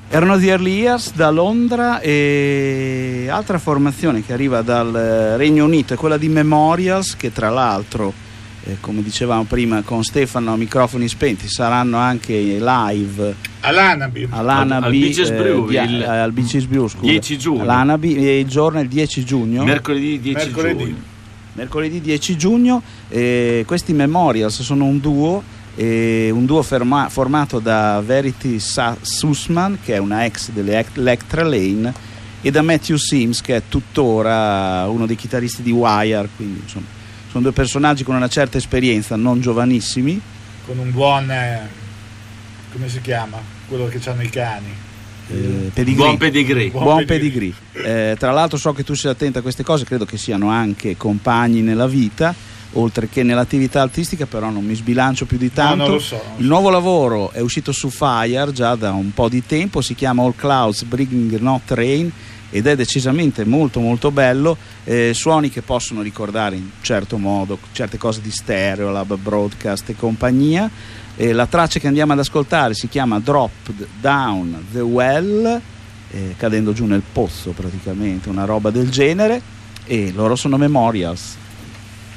Erano The Early Years da Londra, e altra formazione che arriva dal Regno Unito è quella di Memorials, che tra l'altro, come dicevamo prima con Stefano a microfoni spenti, saranno anche live all'Anabi al Beaches Brew, al Beaches Brew, scusa, 10 giugno. all'Anabi, il giorno è il 10 giugno, mercoledì 10 giugno. Mercoledì 10 giugno. Questi Memorials sono un duo formato da Verity Sussman, che è una ex delle Electra Lane, e da Matthew Sims, che è tuttora uno dei chitarristi di Wire, quindi insomma sono due personaggi con una certa esperienza, non giovanissimi, con un buon come si chiama? Quello che hanno i cani, buon pedigree. Tra l'altro so che tu sei attento a queste cose, credo che siano anche compagni nella vita oltre che nell'attività artistica, però non mi sbilancio più di tanto. No, non lo so. Il nuovo lavoro è uscito su Fire già da un po' di tempo, si chiama All Clouds Bring Not Rain ed è decisamente molto molto bello, suoni che possono ricordare in certo modo certe cose di Stereolab, Broadcast e compagnia. La traccia che andiamo ad ascoltare si chiama Dropped Down the Well, cadendo giù nel pozzo praticamente, una roba del genere, e loro sono Memorials.